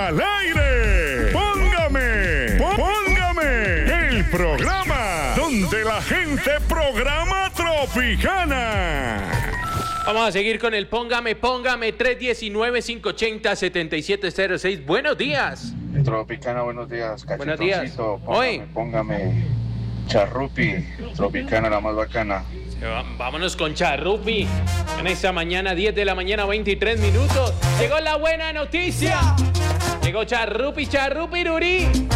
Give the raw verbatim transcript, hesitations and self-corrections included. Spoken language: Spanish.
al aire. Póngame, póngame el programa donde la gente programa Tropicana. Vamos a seguir con el Póngame, Póngame, tres uno nueve, cinco ocho cero, siete siete cero seis. Buenos días. Tropicana, buenos días. Buenos días. Póngame, Hoy. póngame Charrupi, Tropicana, la más bacana. Vámonos con Charrupi. En esta mañana, diez de la mañana, veintitrés minutos. Llegó la buena noticia. Llegó Charrupi, Charrupi, Rurí.